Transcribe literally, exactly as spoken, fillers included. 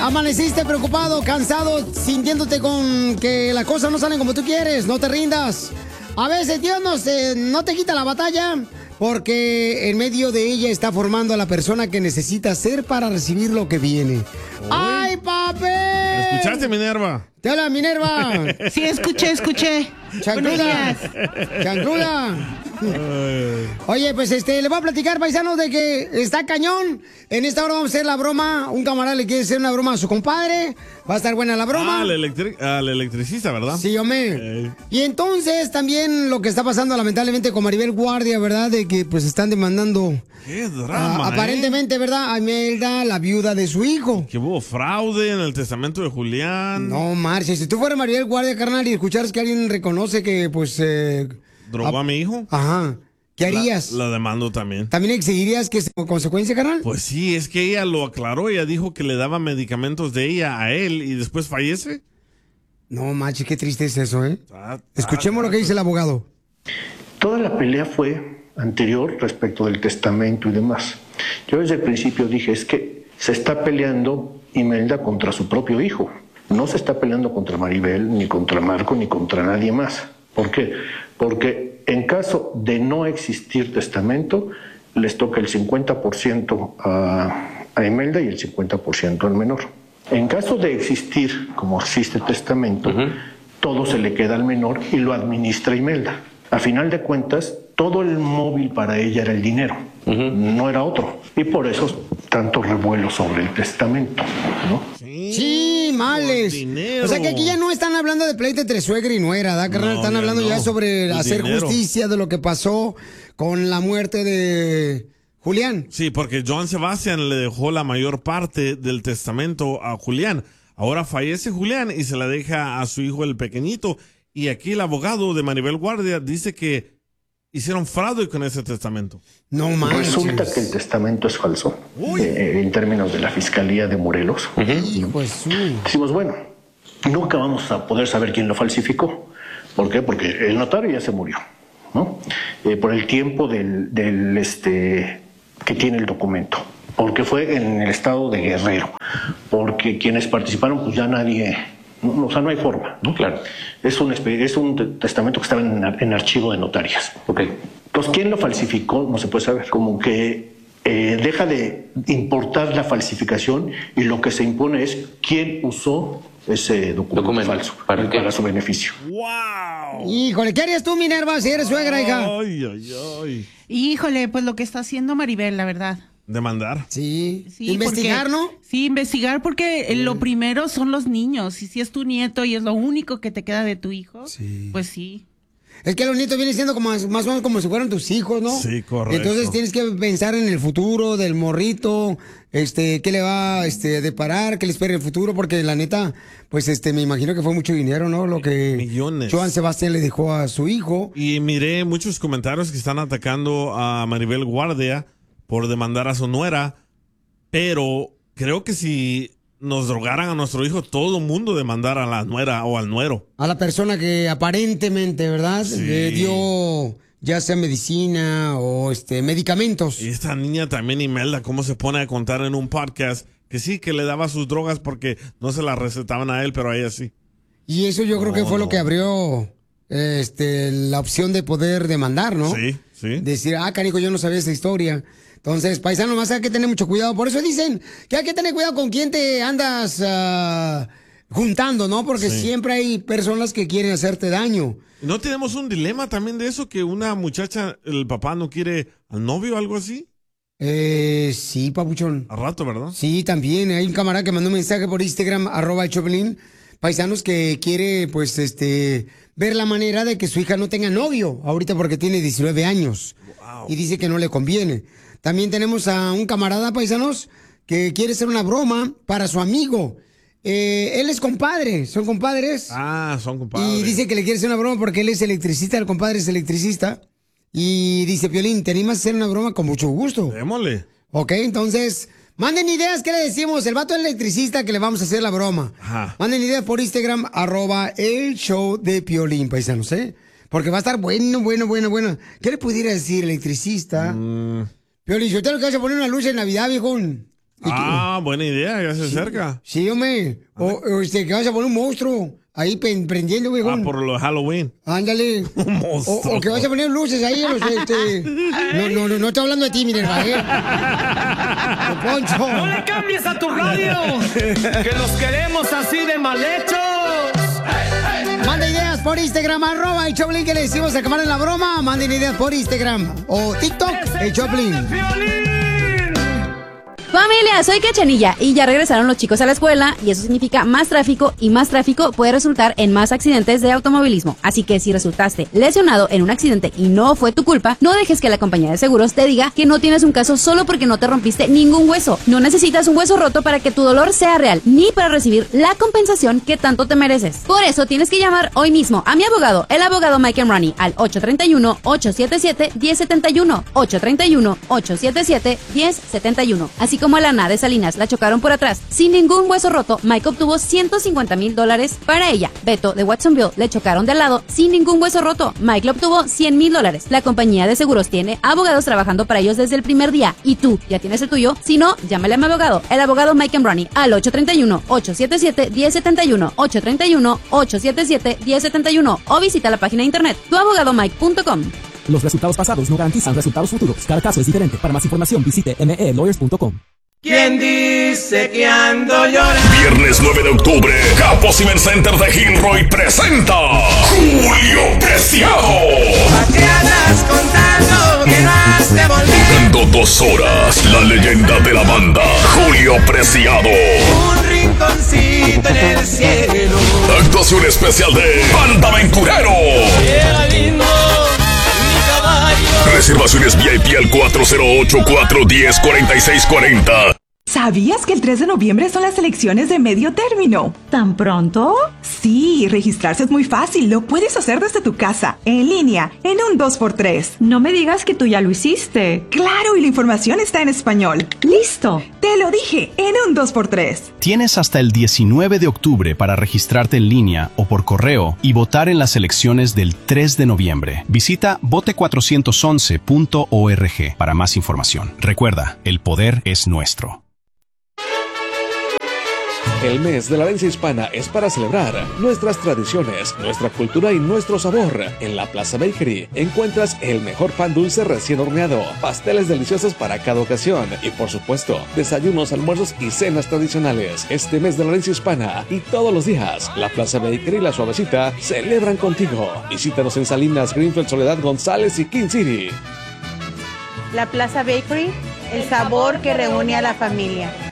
amaneciste preocupado, cansado, sintiéndote con que las cosas no salen como tú quieres, no te rindas. A veces Dios no, se, no te quita la batalla porque en medio de ella está formando a la persona que necesita ser para recibir lo que viene. Uy. ¡Ay, papi! ¿Escuchaste, Minerva? ¡Te habla, Minerva! Sí, escuché, escuché. ¡Chancluda! ¡Chancluda! Oye, pues este, le voy a platicar, paisanos, de que está cañón. En esta hora vamos a hacer la broma. Un camarada le quiere hacer una broma a su compadre. Va a estar buena la broma. Ah, al, electri al electricista, ¿verdad? Sí, hombre. Eh. Y entonces también lo que está pasando lamentablemente con Maribel Guardia, ¿verdad? De que pues están demandando. ¡Qué drama! A, aparentemente, ¿eh? ¿verdad? A Imelda, la viuda de su hijo. Que hubo fraude en el testamento de Julián. No, Marcia, si tú fueras Maribel Guardia, carnal, y escucharas que alguien reconoce que pues... Eh, ¿Drogó a, a mi hijo? Ajá. ¿Qué harías? La, la demando también. ¿También exigirías que sea consecuencia, carnal? Pues sí, es que ella lo aclaró. Ella dijo que le daba medicamentos de ella a él y después fallece. No, macho, qué triste es eso, ¿eh? Ah, Escuchemos ah, lo que dice el abogado. Toda la pelea fue anterior respecto del testamento y demás. Yo desde el principio dije, es que se está peleando Imelda contra su propio hijo. No se está peleando contra Maribel, ni contra Marco, ni contra nadie más. ¿Por qué? Porque en caso de no existir testamento, les toca el cincuenta por ciento a, a Imelda y el cincuenta por ciento al menor. En caso de existir, como existe testamento, uh-huh. todo se le queda al menor y lo administra Imelda. A final de cuentas, todo el móvil para ella era el dinero, uh-huh. no era otro. Y por eso tanto revuelo sobre el testamento, ¿no? Sí, sí males. O sea que aquí ya no están hablando de pleito entre suegra y nuera, ¿verdad, carnal? No, están hablando no. ya sobre el hacer dinero. Justicia de lo que pasó con la muerte de Julián. Sí, porque Joan Sebastián le dejó la mayor parte del testamento a Julián. Ahora fallece Julián y se la deja a su hijo el pequeñito. Y aquí el abogado de Maribel Guardia dice que hicieron fraude con ese testamento. No manches. Resulta que el testamento es falso, eh, en términos de la Fiscalía de Morelos. Uh-huh. Hijo de su... Decimos, bueno, nunca vamos a poder saber quién lo falsificó. ¿Por qué? Porque el notario ya se murió, ¿no? Eh, por el tiempo del, del este, que tiene el documento. Porque fue en el estado de Guerrero. Porque quienes participaron, pues ya nadie... No, o sea, no hay forma, ¿no? Claro. Es un, es un testamento que estaba en, en archivo de notarias. Ok. Entonces, ¿quién lo falsificó? No se puede saber. Como que eh, deja de importar la falsificación y lo que se impone es quién usó ese documento, documento. falso ¿Para, para su beneficio. ¡Wow! Híjole, ¿qué harías tú, Minerva, si eres suegra, hija? Ay, ay, ay. Híjole, pues lo que está haciendo Maribel, la verdad. Demandar. Sí. sí investigar, porque, ¿no? Sí, investigar porque mm. lo primero son los niños. Y si es tu nieto y es lo único que te queda de tu hijo, sí. pues sí. Es que los nietos vienen siendo como, más o menos como si fueran tus hijos, ¿no? Sí, correcto. Entonces tienes que pensar en el futuro del morrito, este, qué le va este, a deparar, qué le espera el futuro, porque la neta, pues este, me imagino que fue mucho dinero, ¿no? Lo que Millones. Joan Sebastián le dejó a su hijo. Y miré muchos comentarios que están atacando a Maribel Guardia por demandar a su nuera, pero creo que si nos drogaran a nuestro hijo, todo el mundo demandara a la nuera o al nuero. A la persona que aparentemente, ¿verdad? Sí. Le dio ya sea medicina o este medicamentos. Y esta niña también, Imelda, cómo se pone a contar en un podcast que sí, que le daba sus drogas porque no se las recetaban a él, pero a ella sí. Y eso yo creo no, que fue no. lo que abrió este, la opción de poder demandar, ¿no? Sí, sí. Decir, ah, canijo, yo no sabía esa historia. Entonces, paisano, más hay que tener mucho cuidado. Por eso dicen que hay que tener cuidado con quién te andas uh, juntando, ¿no? Porque sí. siempre hay personas que quieren hacerte daño. ¿No tenemos un dilema también de eso? Que una muchacha, el papá no quiere al novio o algo así. Eh, sí, papuchón. A rato, ¿verdad? Sí, también. Hay un camarada que mandó un mensaje por Instagram, arroba el Choplin, paisanos, que quiere, pues, este, ver la manera de que su hija no tenga novio ahorita porque tiene diecinueve años. Wow. Y dice que no le conviene. También tenemos a un camarada, paisanos, que quiere hacer una broma para su amigo. Eh, él es compadre, son compadres. Ah, son compadres. Y dice que le quiere hacer una broma porque él es electricista, el compadre es electricista. Y dice, Piolín, ¿te animas a hacer una broma? Con mucho gusto. Démosle. Ok, entonces, manden ideas, ¿qué le decimos? El vato es electricista que le vamos a hacer la broma. Ajá. Manden ideas por Instagram, arroba el show de Piolín, paisanos, ¿eh? Porque va a estar bueno, bueno, bueno, bueno. ¿Qué le pudiera decir electricista? Mm. Piolín, yo tengo que vas a poner una luz en Navidad, viejón. Ah, buena idea, ya se sí, acerca. Sí, hombre. O, o este, que vas a poner un monstruo ahí pen, prendiendo, güey. Ah, por lo de Halloween. Ándale. Un monstruo. O, o que vas a poner luces ahí. Los, este... No, no, no, no estoy hablando de ti, Minerva, ¿eh? Poncho. ¡No le cambies a tu radio! ¡Que los queremos así de mal hechos! Manda ideas por Instagram, arroba el Choplin, que le decimos acabar en la broma. Manden ideas por Instagram o TikTok, el Choplin. Familia, soy Cachanilla y ya regresaron los chicos a la escuela y eso significa más tráfico y más tráfico puede resultar en más accidentes de automovilismo. Así que si resultaste lesionado en un accidente y no fue tu culpa, no dejes que la compañía de seguros te diga que no tienes un caso solo porque no te rompiste ningún hueso. No necesitas un hueso roto para que tu dolor sea real, ni para recibir la compensación que tanto te mereces. Por eso tienes que llamar hoy mismo a mi abogado, el abogado Mike Emrani, al ocho tres uno, ocho siete siete, uno cero siete uno, ocho tres uno, ocho siete siete, uno cero siete uno. Así como a Lana de Salinas la chocaron por atrás sin ningún hueso roto, Mike obtuvo ciento cincuenta mil dólares para ella. Beto de Watsonville le chocaron de al lado sin ningún hueso roto, Mike le obtuvo cien mil dólares. La compañía de seguros tiene abogados trabajando para ellos desde el primer día y tú ya tienes el tuyo. Si no, llámale a mi abogado, el abogado Mike Emrani, al ocho tres uno, ocho siete siete, uno cero siete uno, ocho tres uno, ocho siete siete, uno cero siete uno o visita la página de internet tu abogado mike punto com. Los resultados pasados no garantizan resultados futuros. Cada caso es diferente. Para más información visite m e lawyers punto com. ¿Quién dice que ando llorando? Viernes nueve de octubre, Capo Cement Center de Gilroy presenta Julio Preciado. ¿A qué andas contando que no has de volver? Durando dos horas, la leyenda de la banda, Julio Preciado. Un rinconcito en el cielo. Actuación especial de Banda Aventurero. Era lindo mi caballo. Reservaciones V I P al cuatro cero ocho, cuatro uno cero, cuatro seis cuatro cero. ¿Sabías que el tres de noviembre son las elecciones de medio término? ¿Tan pronto? Sí, registrarse es muy fácil. Lo puedes hacer desde tu casa, en línea, en un dos por tres. No me digas que tú ya lo hiciste. Claro, y la información está en español. ¡Listo! Te lo dije, en un dos por tres. Tienes hasta el diecinueve de octubre para registrarte en línea o por correo y votar en las elecciones del tres de noviembre. Visita vote cuatrocientos once punto org para más información. Recuerda, el poder es nuestro. El mes de la herencia hispana es para celebrar nuestras tradiciones, nuestra cultura y nuestro sabor. En la Plaza Bakery encuentras el mejor pan dulce recién horneado, pasteles deliciosos para cada ocasión y, por supuesto, desayunos, almuerzos y cenas tradicionales. Este mes de la herencia hispana y todos los días, la Plaza Bakery y La Suavecita celebran contigo. Visítanos en Salinas, Greenfield, Soledad, González y King City. La Plaza Bakery, el sabor que reúne a la familia.